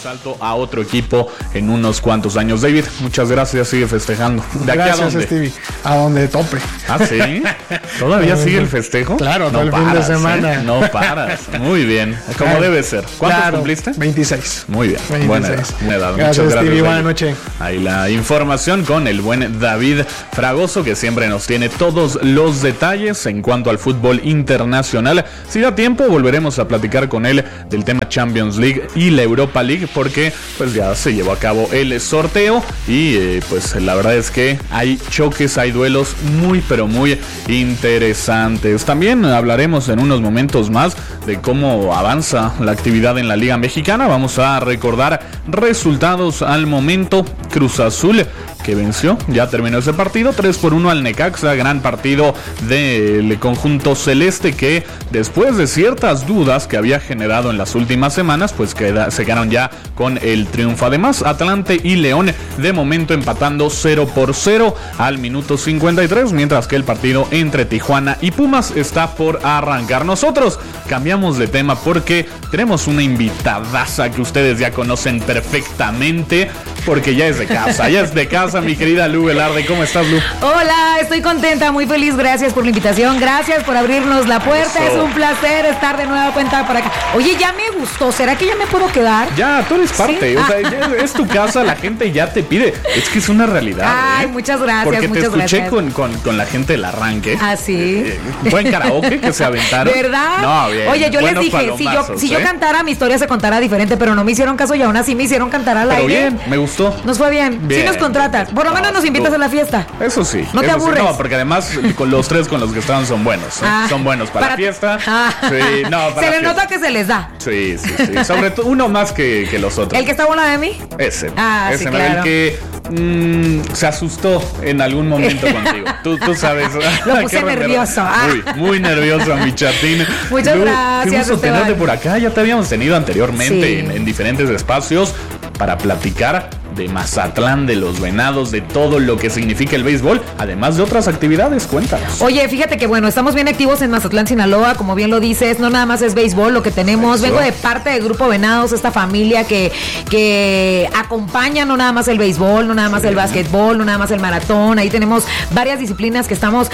salto a otro equipo en unos cuantos años. David, muchas gracias, sigue festejando. ¿De aquí gracias, a dónde? Stevie, a donde tope. ¿Ah, sí? ¿Todavía sigue el festejo? Claro, todo el fin de semana. No paras, muy bien, como debe ser. ¿Cuántos cumpliste? 26. Muy bien, 26. Buena edad. Gracias, muchas gracias, Stevie, buenas noches. Ahí la información con el buen David Fragoso, que siempre nos tiene todos los detalles en cuanto al fútbol internacional. Si da tiempo, volveremos a platicar con él del tema Champions League y la Europa League, porque pues ya se llevó a cabo el sorteo y pues la verdad es que hay choques, hay duelos muy pero muy interesantes. También hablaremos en unos momentos más de cómo avanza la actividad en la Liga Mexicana. Vamos a recordar resultados al momento. Cruz Azul, que venció, ya terminó ese partido, 3-1 al Necaxa, gran partido del conjunto celeste, que después de ciertas dudas que había generado en las últimas semanas, pues se quedaron ya con el triunfo. Además, Atlante y León de momento empatando 0-0 al minuto 53, mientras que el partido entre Tijuana y Pumas está por arrancar. Nosotros cambiamos de tema porque tenemos una invitadaza que ustedes ya conocen perfectamente, porque ya es de casa, mi querida Lu Velarde. ¿Cómo estás, Lu? Hola, estoy contenta, muy feliz, gracias por la invitación, gracias por abrirnos la puerta. Eso. Es un placer estar de nueva cuenta por acá. Oye, ya me gustó, ¿será que ya me puedo quedar? Ya, tú eres parte, ¿sí? O sea, es tu casa, la gente ya te pide. Es que es una realidad. Ay, muchas gracias, porque muchas te escuché gracias. Con la gente del arranque. Ah, sí. Buen karaoke que se aventaron. ¿Verdad? No, bien. Oye, yo les dije, si yo cantara, mi historia se contara diferente, pero no me hicieron caso y aún así me hicieron cantar al aire. Pero bien, me gustó. Nos fue bien. Sí nos contratas. Por lo menos nos invitas a la fiesta. Eso sí. No te aburres. Sí. No, porque además con los tres con los que estaban son buenos. Son buenos para la fiesta. Sí, no, para se le nota que se les da. Sí. Sobre todo uno más que los otros. ¿El que está bueno de mí? Ese. Sí, claro. El que se asustó en algún momento contigo. Tú sabes. Lo puse nervioso. Muy nervioso, mi chatín. Muchas gracias. Fuimos a tenerte por acá. Ya te habíamos tenido anteriormente en diferentes espacios para platicar de Mazatlán, de los Venados, de todo lo que significa el béisbol, además de otras actividades. Cuéntanos. Oye, fíjate que bueno, estamos bien activos en Mazatlán, Sinaloa, como bien lo dices, no nada más es béisbol lo que tenemos. Eso. Vengo de parte del Grupo Venados, esta familia que acompaña no nada más el béisbol, no nada más el básquetbol, no nada más el maratón. Ahí tenemos varias disciplinas que estamos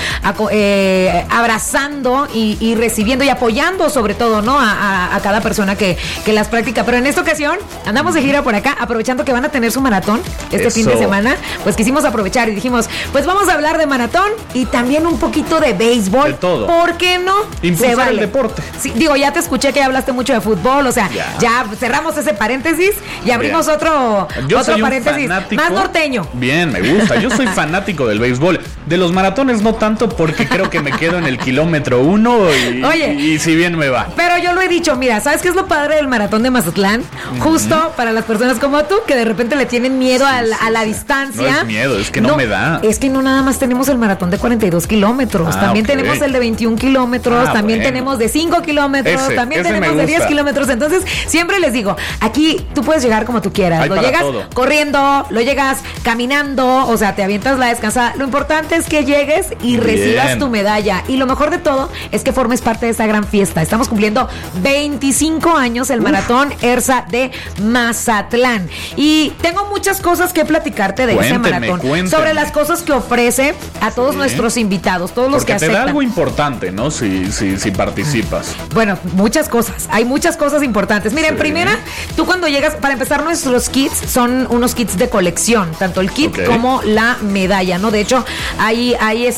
abrazando y recibiendo y apoyando sobre todo, ¿no? A cada persona que las practica. Pero en esta ocasión andamos de gira por acá, aprovechando que van a tener su maratón este fin de semana, pues quisimos aprovechar y dijimos, pues vamos a hablar de maratón y también un poquito de béisbol. De todo. ¿Por qué no? Impulsar el deporte. Sí, digo, ya te escuché que hablaste mucho de fútbol, o sea, ya cerramos ese paréntesis y abrimos otro paréntesis más norteño. Bien, me gusta. Yo soy fanático del béisbol. De los maratones no tanto, porque creo que me quedo en el kilómetro 1 y si bien me va. Pero yo lo he dicho, mira, ¿sabes qué es lo padre del maratón de Mazatlán? Justo para las personas como tú, que de repente le tienen miedo a la distancia. No es miedo, es que no me da. Es que no nada más tenemos el maratón de 42 kilómetros, también tenemos el de 21 kilómetros, también tenemos de 5 kilómetros, también tenemos de 10 kilómetros. Entonces, siempre les digo, aquí tú puedes llegar como tú quieras. Lo llegas corriendo, lo llegas caminando, o sea, te avientas la descansada. Lo importante es que llegues y recibas tu medalla. Y lo mejor de todo es que formes parte de esta gran fiesta. Estamos cumpliendo 25 años el maratón ERSA de Mazatlán. Y tengo muchas cosas que platicarte de ese maratón. Sobre las cosas que ofrece a todos nuestros invitados, todos los que aceptan. Porque te da algo importante, ¿no? Si participas. Bueno, muchas cosas. Hay muchas cosas importantes. Mira, en primera, tú cuando llegas, para empezar, nuestros kits son unos kits de colección, tanto el kit como la medalla, ¿no? De hecho, hay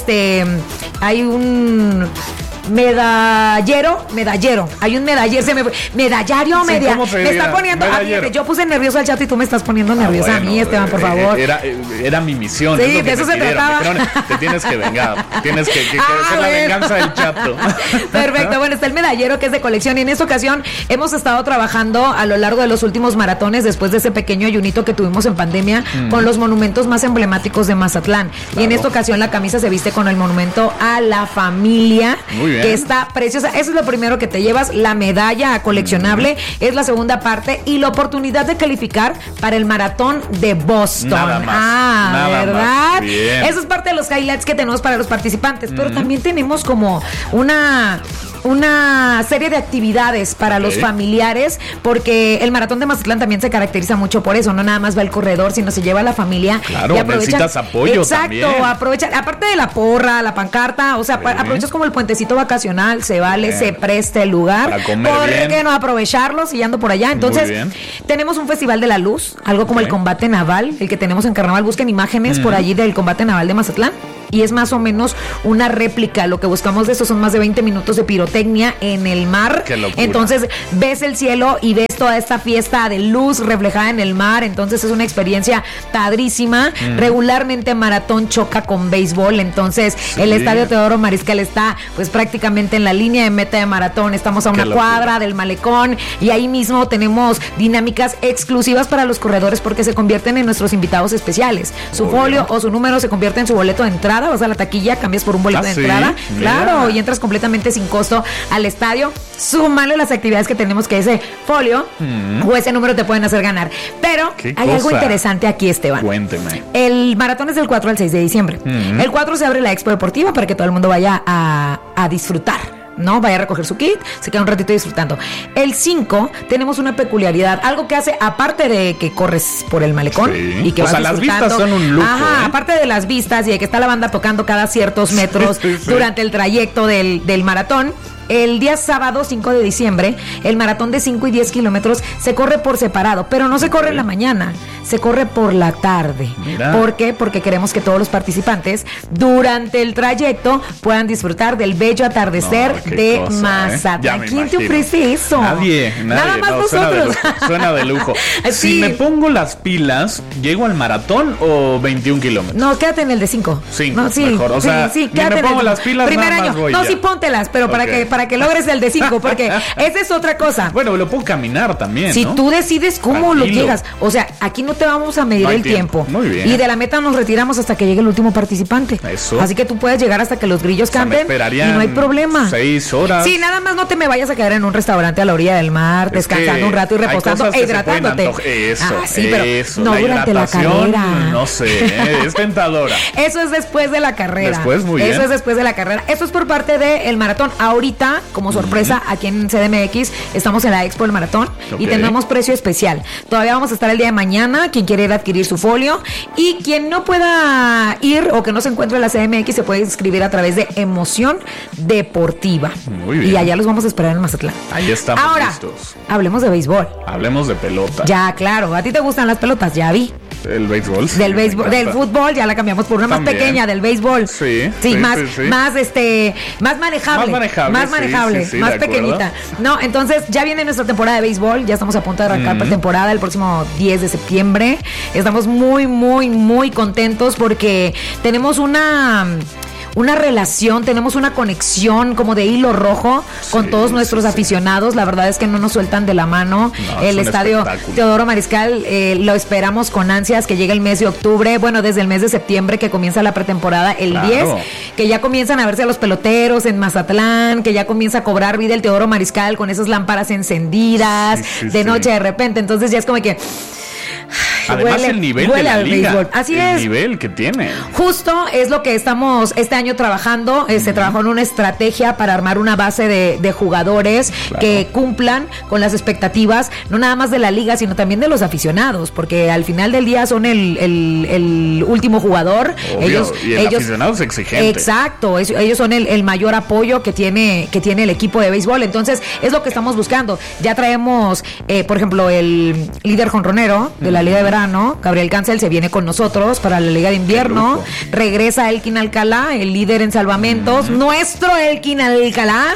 un medallero. Hay un medallario, me está poniendo yo puse nervioso al chat y tú me estás poniendo nerviosa a mí, Esteban, por favor. Era mi misión. Sí, de eso se trataba. Te tienes que vengar. Tienes que ser la venganza del chato. Perfecto. Bueno, está el medallero, que es de colección, y en esta ocasión hemos estado trabajando a lo largo de los últimos maratones, después de ese pequeño ayunito que tuvimos en pandemia, con los monumentos más emblemáticos de Mazatlán. Claro. Y en esta ocasión la camisa se viste con el monumento a la familia. Muy bien. Que está preciosa. Eso es lo primero que te llevas, la medalla coleccionable. Es la segunda parte y la oportunidad de calificar para el maratón de Boston. Nada más. ¿Verdad? Eso es parte de los highlights que tenemos para los participantes. Pero también tenemos como una una serie de actividades para los familiares, porque el maratón de Mazatlán también se caracteriza mucho por eso, no nada más va el corredor, sino se lleva a la familia. Claro, necesitas apoyo. Exacto, aprovechan, aparte de la porra, la pancarta, o sea, aprovechas como el puentecito vacacional, se vale, se presta el lugar. Para comer ¿Por bien. qué no aprovecharlo si ando por allá? Entonces, tenemos un festival de la luz, algo como el combate naval, el que tenemos en Carnaval. Busquen imágenes por allí del combate naval de Mazatlán. Y es más o menos una réplica. Lo que buscamos de eso son más de 20 minutos de pirotecnia en el mar. ¡Qué locura! Entonces ves el cielo y ves toda esta fiesta de luz reflejada en el mar. Entonces es una experiencia padrísima. Regularmente maratón choca con béisbol. Entonces el Estadio Teodoro Mariscal está pues prácticamente en la línea de meta de maratón. Estamos a una cuadra del malecón y ahí mismo tenemos dinámicas exclusivas para los corredores porque se convierten en nuestros invitados especiales. Su folio o su número se convierte en su boleto de entrada. Vas a la taquilla, cambias por un boleto de entrada, claro, y entras completamente sin costo al estadio. Súmale las actividades que tenemos, que ese folio o ese número te pueden hacer ganar. Pero hay algo interesante aquí, Esteban. Cuénteme. El maratón es del 4 al 6 de diciembre. El 4 se abre la expo deportiva para que todo el mundo vaya a disfrutar, ¿no? Vaya a recoger su kit, se queda un ratito disfrutando. El 5 tenemos una peculiaridad, algo que hace, aparte de que corres por el malecón y que vas las vistas son un lujo. Aparte de las vistas y de que está la banda tocando cada ciertos metros durante el trayecto del maratón. El día sábado 5 de diciembre, el maratón de 5 y 10 kilómetros se corre por separado, pero no se corre en la mañana, se corre por la tarde. Mira. ¿Por qué? Porque queremos que todos los participantes durante el trayecto puedan disfrutar del bello atardecer de Mazatlán. ¿Quién te ofrece eso? Nadie. Nada más nosotros. Suena de lujo. Sí. Si me pongo las pilas, ¿llego al maratón o 21 kilómetros? No, quédate en el de 5. 5, no, mejor. O sea, quédate me pongo las pilas, primer nada año. más voy No, ya. sí, póntelas, pero para que logres el de 5, porque esa es otra cosa. Bueno, lo puedo caminar también, si ¿no? tú decides cómo lo llegas. O sea, aquí no te vamos a medir No hay el tiempo. Muy bien. Y de la meta nos retiramos hasta que llegue el último participante. Eso. Así que tú puedes llegar hasta que los grillos canten y no hay problema. 6 horas. Sí, nada más no te me vayas a quedar en un restaurante a la orilla del mar, descansando un rato y reposando e hidratándote. Eso. No durante la carrera. No sé, es tentadora. Eso es después de la carrera. Muy bien. Eso es después de la carrera. Esto es por parte del maratón. Ahorita, como sorpresa, aquí en CDMX estamos en la Expo del Maratón y tenemos precio especial. Todavía vamos a estar el día de mañana, quien quiere ir a adquirir su folio, y quien no pueda ir o que no se encuentre en la CDMX se puede inscribir a través de Emoción Deportiva. Muy bien. Y allá los vamos a esperar en Mazatlán. Ahí estamos. Ahora, listos. Hablemos de béisbol. Hablemos de pelota. Ya, claro. ¿A ti te gustan las pelotas? Ya vi. El béisbol. Del béisbol, del fútbol ya la cambiamos por una más pequeña, del béisbol. Sí, más manejable. Más pequeñita. No, entonces ya viene nuestra temporada de béisbol, ya estamos a punto de arrancar pretemporada el próximo 10 de septiembre. Estamos muy, muy, muy contentos porque tenemos una relación, tenemos una conexión como de hilo rojo con todos nuestros aficionados. La verdad es que no nos sueltan de la mano. El estadio Teodoro Mariscal lo esperamos con ansias que llegue el mes de octubre, bueno, desde el mes de septiembre que comienza la pretemporada, el 10, que ya comienzan a verse a los peloteros en Mazatlán, que ya comienza a cobrar vida el Teodoro Mariscal con esas lámparas encendidas de noche de repente. Entonces ya es como que además el nivel de la liga, béisbol. Así es. El nivel que tiene. Justo es lo que estamos este año trabajando. Se trabajó en una estrategia para armar una base de jugadores que cumplan con las expectativas, no nada más de la liga, sino también de los aficionados, porque al final del día son el último jugador. Obvio, y el aficionado es exigente. Exacto, ellos son el mayor apoyo que tiene el equipo de béisbol. Entonces es lo que estamos buscando. Ya traemos, por ejemplo, el líder jonronero de la Liga de Verano, Gabriel Cancel, se viene con nosotros para la Liga de Invierno. Regresa Elkin Alcalá, el líder en salvamentos. Nuestro Elkin Alcalá.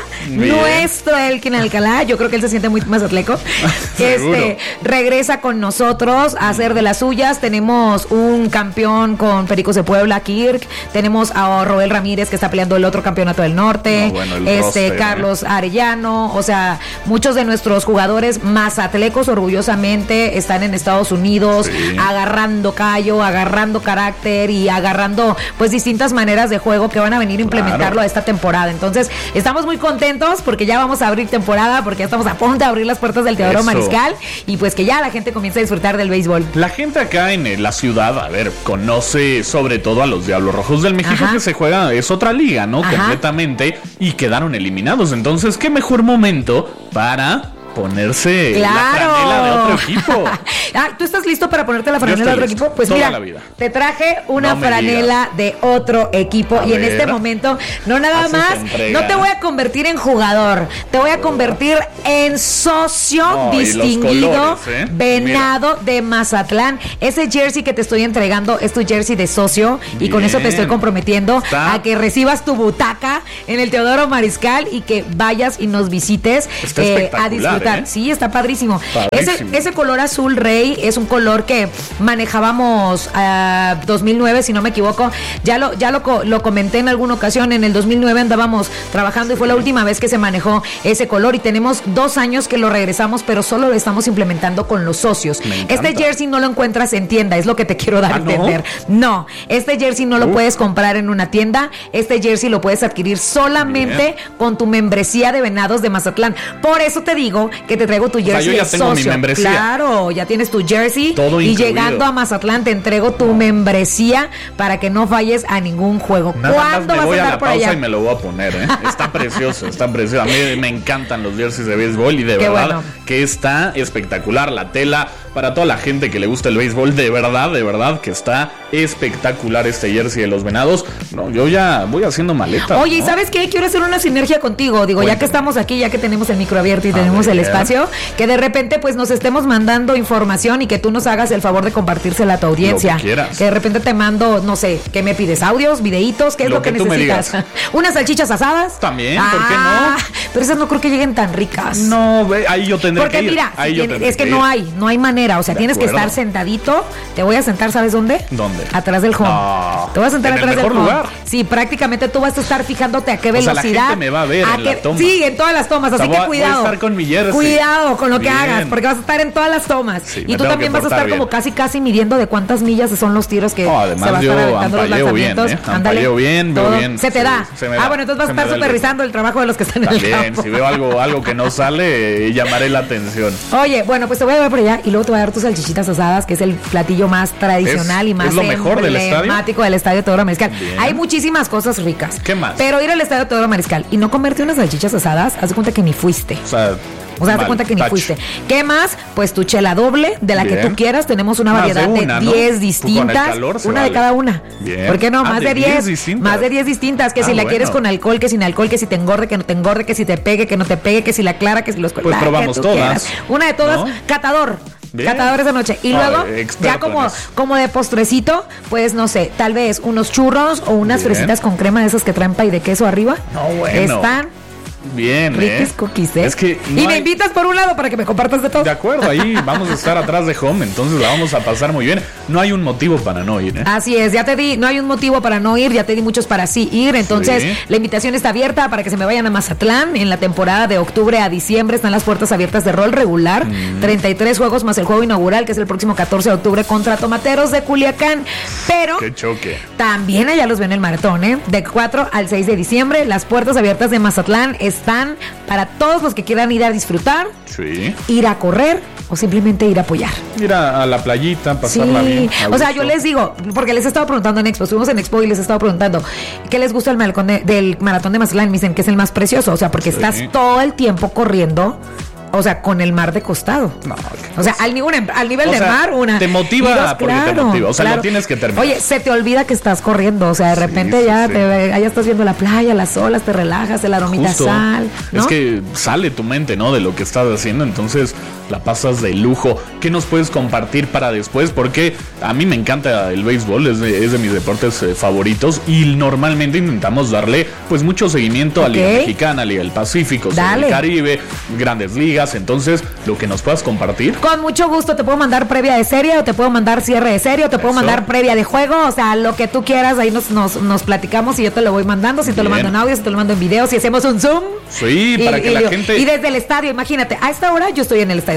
Yo creo que él se siente muy más atleco. Regresa con nosotros a hacer de las suyas. Tenemos un campeón con Pericos de Puebla, Kirk. Tenemos a Roel Ramírez, que está peleando el otro campeonato del norte. Carlos Arellano. O sea, muchos de nuestros jugadores mazatlecos orgullosamente están en Estados Unidos, agarrando callo, agarrando carácter y agarrando pues distintas maneras de juego que van a venir a implementarlo a esta temporada. Entonces, estamos muy contentos porque ya vamos a abrir temporada, porque ya estamos a punto de abrir las puertas del Teodoro Mariscal y pues que ya la gente comience a disfrutar del béisbol. La gente acá en la ciudad, a ver, conoce sobre todo a los Diablos Rojos del México, que se juega, es otra liga, ¿no? Completamente, y quedaron eliminados. Entonces, ¿qué mejor momento para ponerse la franela de otro equipo? ¿Tú estás listo para ponerte la franela de otro equipo? Pues mira, te traje una franela de otro equipo y en este momento no nada más, no te voy a convertir en jugador, te voy a convertir en socio distinguido venado de Mazatlán. Ese jersey que te estoy entregando es tu jersey de socio y con eso te estoy comprometiendo a que recibas tu butaca en el Teodoro Mariscal y que vayas y nos visites a disfrutar. Sí, está padrísimo. Ese color azul rey es un color que manejábamos 2009, si no me equivoco. Ya lo comenté en alguna ocasión. En el 2009 andábamos trabajando y fue la última vez que se manejó ese color y tenemos 2 años que lo regresamos, pero solo lo estamos implementando con los socios. Este jersey no lo encuentras en tienda, es lo que te quiero dar a entender. No, este jersey no lo puedes comprar en una tienda. Este jersey lo puedes adquirir solamente con tu membresía de Venados de Mazatlán. Por eso te digo que te traigo tu jersey. Yo ya tengo mi membresía. Claro, ya tienes tu jersey. Todo y incluido. Llegando a Mazatlán te entrego tu membresía para que no falles a ningún juego. ¿Cuándo vas a estar por allá? Y me lo voy a poner, Está precioso, está precioso. A mí me encantan los jerseys de béisbol y de verdad que está espectacular la tela. Para toda la gente que le gusta el béisbol, de verdad que está espectacular este jersey de los Venados. No, yo ya voy haciendo maleta. Oye, ¿y sabes qué? Quiero hacer una sinergia contigo. Digo, ya que estamos aquí, ya que tenemos el micro abierto y tenemos el espacio, que de repente pues nos estemos mandando información y que tú nos hagas el favor de compartírsela a tu audiencia. Lo que quieras. Que de repente te mando, no sé, ¿qué me pides? ¿Audios? ¿Videitos? ¿Qué es lo que necesitas? ¿Unas salchichas asadas? También, ¿por qué no? Pero esas no creo que lleguen tan ricas. No, ahí yo tendré que ir. Porque mira, es que no hay manera. O sea, tienes que estar sentadito. Te voy a sentar, ¿sabes dónde? ¿Dónde? Atrás del home. No. Te voy a sentar atrás del home. Lugar. Sí, prácticamente tú vas a estar fijándote a qué velocidad. O sea, la gente me va a ver en la toma. Sí, en todas las tomas, así que cuidado. Voy a estar con mi jersey. Cuidado con lo que hagas, porque vas a estar en todas las tomas. Sí, y tú también vas a estar como casi midiendo de cuántas millas son los tiros que además se va a estar aventando los lanzamientos. Ándale, bien, veo bien. Se te da. Bueno, entonces vas a estar supervisando el trabajo de los que están en el campo. Si veo algo que no sale, llamaré la atención. Oye, bueno, pues te voy a ver por allá y luego te voy a dar tus salchichitas asadas, que es el platillo más tradicional y más emblemático del Estadio Teodoro Mariscal. Hay muchísimas cosas ricas. ¿Qué más? Pero ir al Estadio Teodoro Mariscal y no comerte unas salchichas asadas, haz de cuenta que ni fuiste. O sea, haz de cuenta que ni fuiste. ¿Qué más? Pues tu chela doble, de la que tú quieras. Tenemos una variedad de 10 distintas. Una de cada una. Bien. ¿Por qué no? Más de 10. Más de 10 distintas. Que si la quieres con alcohol, que sin alcohol, que si te engorde, que no te engorde, que si te pegue, que no te pegue, que si la clara, que si los pues probamos todas. Quieras. Una de todas, catador. Bien. Catador esa noche. Y luego, ya como de postrecito, pues no sé, tal vez unos churros o unas fresitas con crema de esas que traen pay de queso arriba. No, bueno. Están bien, ricas cookies, Es que y me invitas por un lado para que me compartas de todo. De acuerdo, ahí vamos a estar atrás de home, entonces la vamos a pasar muy bien. No hay un motivo para no ir, Así es, ya te di, no hay un motivo para no ir, ya te di muchos para sí ir, entonces la invitación está abierta para que se me vayan a Mazatlán en la temporada de octubre a diciembre. Están las puertas abiertas de rol regular, 33 juegos más el juego inaugural, que es el próximo 14 de octubre contra Tomateros de Culiacán. Pero qué choque. También allá los ven el maratón, de 4 al 6 de diciembre. Las puertas abiertas de Mazatlán están para todos los que quieran ir a disfrutar, ir a correr o simplemente ir a apoyar. Ir a la playita, pasarla bien. O sea, yo les digo, porque les he estado preguntando en Expo, estuvimos en Expo y les he estado preguntando ¿qué les gusta del maratón de Mazatlán? Me dicen que es el más precioso, o sea, porque estás todo el tiempo corriendo. O sea, con el mar de costado. No, o sea, al nivel del mar, una. Te motiva porque te motiva. O sea, lo tienes que terminar. Oye, se te olvida que estás corriendo. O sea, de repente ya estás viendo la playa, las olas, te relajas, el aromita sal. ¿No? Es que sale tu mente, ¿no? De lo que estás haciendo. Entonces, la pasas de lujo. ¿Qué nos puedes compartir para después? Porque a mí me encanta el béisbol, es de mis deportes favoritos. Y normalmente intentamos darle, pues, mucho seguimiento a Liga Mexicana, Liga del Pacífico, del Caribe, Grandes Ligas. Entonces, lo que nos puedas compartir. Con mucho gusto, te puedo mandar previa de serie, o te puedo mandar cierre de serie, o te puedo mandar previa de juego, o sea, lo que tú quieras, ahí nos platicamos y yo te lo voy mandando, si te lo mando en audio, si te lo mando en video, si hacemos un Zoom. Sí, para que la gente. Y desde el estadio, imagínate, a esta hora yo estoy en el Estadio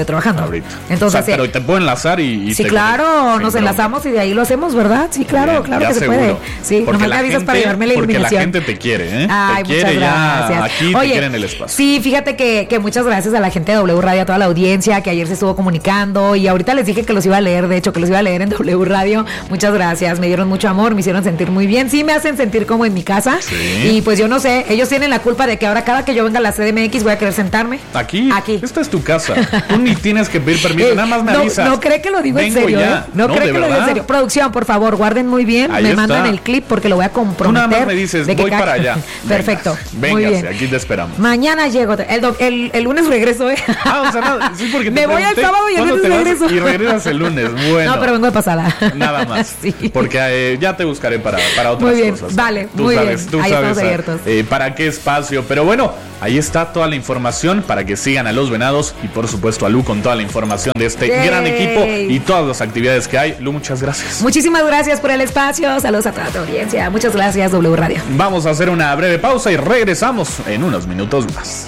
Radio trabajando. Ahorita. Entonces, o sea, pero te puedo enlazar y sí, claro, nos enlazamos y de ahí lo hacemos, ¿verdad? Sí, claro, bien, claro que seguro. se puede. Sí, nomás me avisas para llevarme la iluminación. Porque la gente te quiere, ¿eh? Ay, te quiere muchas gracias. Aquí te quieren el espacio. Sí, fíjate que muchas gracias a la gente de W Radio, a toda la audiencia que ayer se estuvo comunicando y ahorita les dije que los iba a leer, de hecho, que los iba a leer en W Radio. Muchas gracias, me dieron mucho amor, me hicieron sentir muy bien. Sí, me hacen sentir como en mi casa. Sí. Y pues yo no sé, ellos tienen la culpa de que ahora cada que yo venga a la CDMX voy a querer sentarme. Aquí. Esta es tu casa. Tú ni tienes que pedir permiso, nada más me avisas. No cree que lo digo en serio, ¿eh? No cree que lo digo en serio. Producción, por favor, guarden muy bien. Ahí me mandan el clip porque lo voy a comprometer. Tú nada más me dices, voy para allá. Perfecto. Véngase, muy bien. aquí te esperamos. Mañana llego. El lunes regreso, ¿eh? O sea, nada, sí, porque me voy el sábado y el lunes regreso. Y regresas el lunes. Bueno. No, pero vengo de pasada. Nada más. Sí. Porque ya te buscaré para otras muy bien, cosas. Vale, tú muy sabes, bien. Tú ahí sabes estamos abiertos. para qué espacio. Pero bueno, ahí está toda la información para que sigan a los Venados y por supuesto a Lu con toda la información de este gran equipo y todas las actividades que hay. Lu, muchas gracias. Muchísimas gracias por el espacio. Saludos a toda tu audiencia. Muchas gracias, W Radio. Vamos a hacer una breve pausa y regresamos en unos minutos más.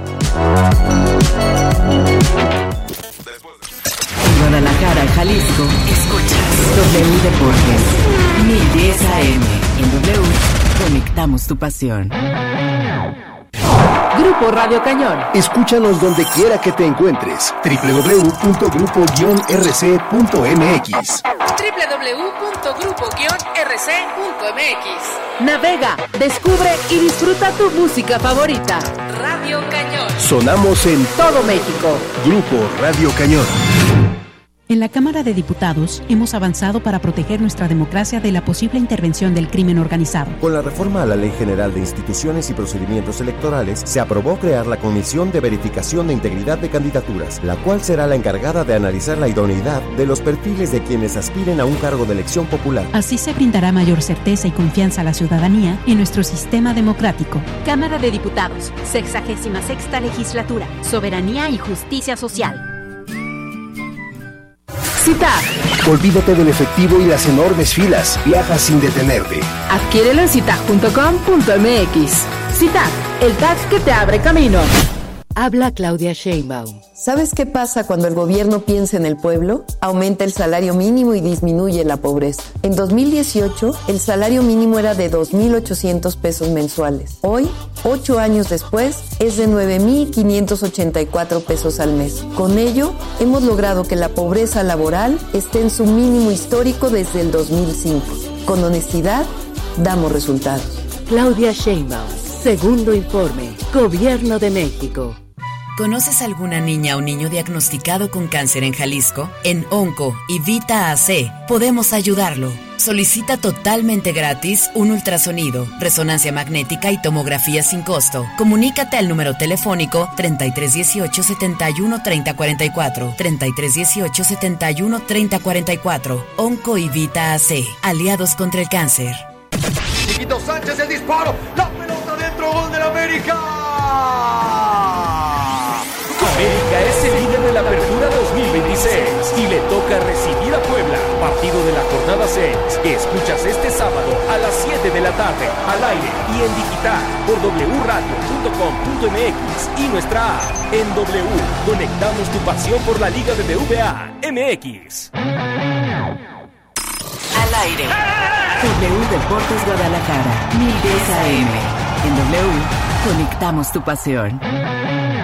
En Guadalajara, Jalisco, escuchas W Deportes 1010 AM. En W conectamos tu pasión. Grupo Radio Cañón. Escúchanos donde quiera que te encuentres. www.grupo-rc.mx www.grupo-rc.mx. Navega, descubre y disfruta tu música favorita. Radio Cañón. Sonamos en todo México. Grupo Radio Cañón. En la Cámara de Diputados hemos avanzado para proteger nuestra democracia de la posible intervención del crimen organizado. Con la reforma a la Ley General de Instituciones y Procedimientos Electorales, se aprobó crear la Comisión de Verificación de Integridad de Candidaturas, la cual será la encargada de analizar la idoneidad de los perfiles de quienes aspiren a un cargo de elección popular. Así se brindará mayor certeza y confianza a la ciudadanía en nuestro sistema democrático. Cámara de Diputados, 66ª Legislatura, Soberanía y Justicia Social. CITAG. Olvídate del efectivo y las enormes filas. Viaja sin detenerte. Adquiérelo en citag.com.mx. CITAG, el tag que te abre camino. Habla Claudia Sheinbaum. ¿Sabes qué pasa cuando el gobierno piensa en el pueblo? Aumenta el salario mínimo y disminuye la pobreza. En 2018, el salario mínimo era de 2,800 pesos mensuales. Hoy, 8 años después, es de 9,584 pesos al mes. Con ello, hemos logrado que la pobreza laboral esté en su mínimo histórico desde el 2005. Con honestidad, damos resultados. Claudia Sheinbaum, segundo informe, Gobierno de México. ¿Conoces alguna niña o niño diagnosticado con cáncer en Jalisco? En Onco y Vita AC podemos ayudarlo. Solicita totalmente gratis un ultrasonido, resonancia magnética y tomografía sin costo. Comunícate al número telefónico 3318 71 3044, 3318 71 3044. Onco y Vita AC, aliados contra el cáncer. Chiquito Sánchez, el disparo, la pelota dentro, gol del América. América es el líder de la Apertura 2026 y le toca recibir a Puebla, partido de la jornada 6, que escuchas este sábado a las 7 de la tarde, al aire y en digital por wradio.com.mx y nuestra app. En W, conectamos tu pasión por la Liga de BVA MX. Al aire. W Deportes Guadalajara, 1010 AM. En W, conectamos tu pasión.